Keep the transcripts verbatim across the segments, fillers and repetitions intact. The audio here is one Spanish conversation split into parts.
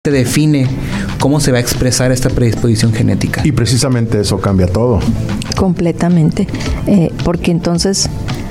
se define cómo se va a expresar esta predisposición genética. Y precisamente eso cambia todo. Completamente, eh, porque entonces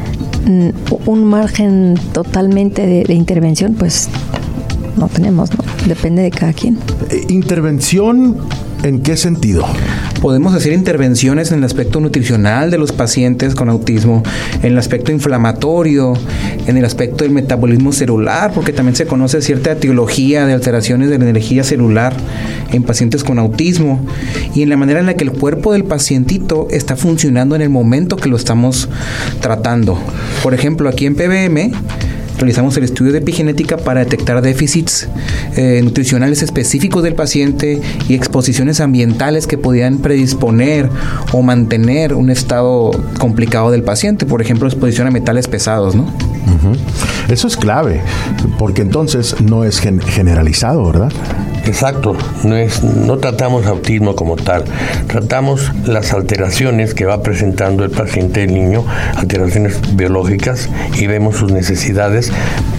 un margen totalmente de, de intervención, pues no tenemos, ¿no? Depende de cada quien. ¿Intervención en qué sentido? Podemos hacer intervenciones en el aspecto nutricional de los pacientes con autismo, en el aspecto inflamatorio, en el aspecto del metabolismo celular, porque también se conoce cierta etiología de alteraciones de la energía celular en pacientes con autismo, y en la manera en la que el cuerpo del pacientito está funcionando en el momento que lo estamos tratando. Por ejemplo, aquí en P B M realizamos el estudio de epigenética para detectar déficits eh, nutricionales específicos del paciente y exposiciones ambientales que podían predisponer o mantener un estado complicado del paciente, por ejemplo, exposición a metales pesados, ¿no? Uh-huh. Eso es clave, porque entonces no es gen- generalizado, ¿verdad? Exacto, no es, no tratamos autismo como tal, tratamos las alteraciones que va presentando el paciente, el niño, alteraciones biológicas, y vemos sus necesidades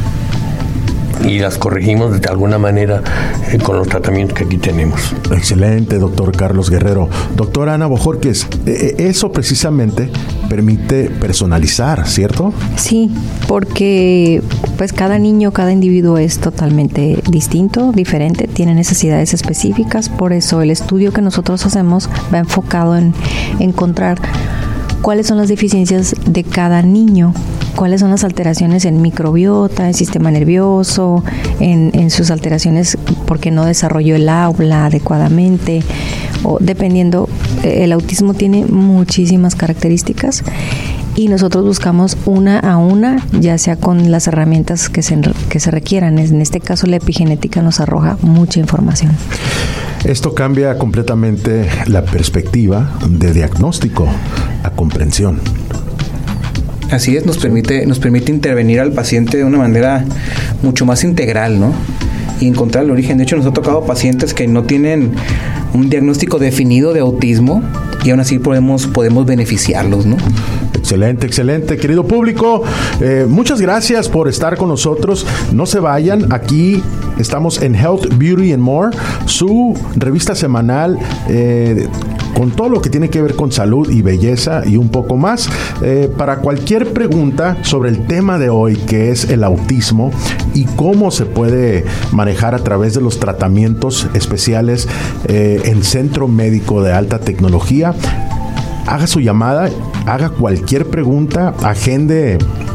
y las corregimos de alguna manera eh, con los tratamientos que aquí tenemos. Excelente, doctor Carlos Guerrero. Doctora Ana Bojorquez, eh, eso precisamente permite personalizar, ¿cierto? Sí, porque pues cada niño, cada individuo es totalmente distinto, diferente, tiene necesidades específicas, por eso el estudio que nosotros hacemos va enfocado en encontrar cuáles son las deficiencias de cada niño, cuáles son las alteraciones en microbiota, en sistema nervioso, en, en sus alteraciones porque no desarrolló el habla adecuadamente, o dependiendo, el autismo tiene muchísimas características y nosotros buscamos una a una, ya sea con las herramientas que se, que se requieran. En este caso, la epigenética nos arroja mucha información. Esto cambia completamente la perspectiva de diagnóstico a comprensión. Así es, nos permite, nos permite intervenir al paciente de una manera mucho más integral, ¿no? Y encontrar el origen. De hecho, nos ha tocado pacientes que no tienen un diagnóstico definido de autismo y aún así podemos, podemos beneficiarlos, ¿no? Excelente, excelente. Querido público, eh, muchas gracias por estar con nosotros. No se vayan, aquí estamos en Health, Beauty and More, su revista semanal eh, con todo lo que tiene que ver con salud y belleza y un poco más. Eh, para cualquier pregunta sobre el tema de hoy, que es el autismo y cómo se puede manejar a través de los tratamientos especiales eh, en Centro Médico de Alta Tecnología, haga su llamada, haga cualquier pregunta, agende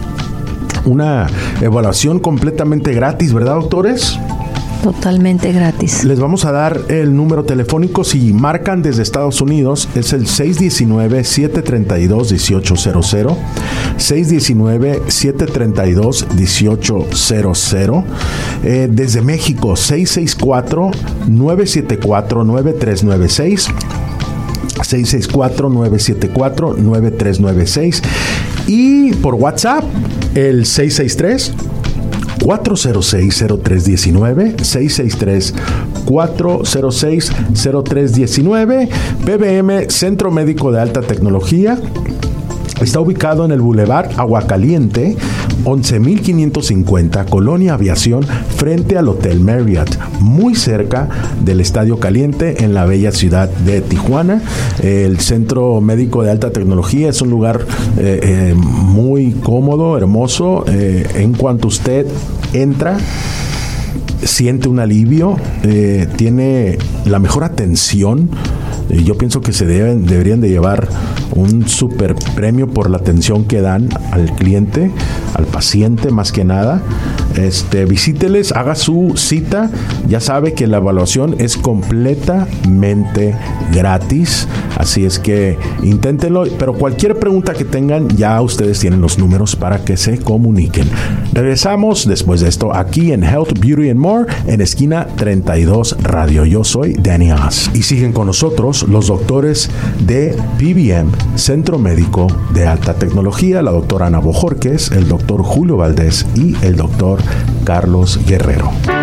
una evaluación completamente gratis, ¿verdad, doctores? Totalmente gratis. Les vamos a dar el número telefónico. Si marcan desde Estados Unidos, es el seis uno nueve, siete tres dos, uno ocho cero cero. seis uno nueve, siete tres dos, uno ocho cero cero. Eh, desde México, seis seis cuatro, nueve siete cuatro, nueve tres nueve seis. seis seis cuatro, nueve siete cuatro, nueve tres nueve seis. Y por WhatsApp, el seis seis tres, cuatro cero seis, cero tres uno nueve, seis seis tres, cuatro cero seis, cero tres uno nueve. P B M, Centro Médico de Alta Tecnología. Está ubicado en el Boulevard Aguacaliente, once mil quinientos cincuenta, Colonia Aviación, frente al Hotel Marriott, muy cerca del Estadio Caliente, en la bella ciudad de Tijuana. El Centro Médico de Alta Tecnología es un lugar eh, eh, muy cómodo, hermoso. Eh, en cuanto usted entra, siente un alivio, eh, tiene la mejor atención. Yo pienso que se deben, deberían de llevar un super premio por la atención que dan al cliente, al paciente más que nada. Este, visíteles, haga su cita. Ya sabe que la evaluación es completamente gratis, así es que inténtenlo. Pero cualquier pregunta que tengan, ya ustedes tienen los números para que se comuniquen. Regresamos después de esto aquí en Health, Beauty and More, en esquina treinta y dos Radio. Yo soy Danny Oz y siguen con nosotros los doctores de P B M, Centro Médico de Alta Tecnología, la doctora Ana Bojorquez, el doctor Julio Valdés y el doctor Carlos Guerrero.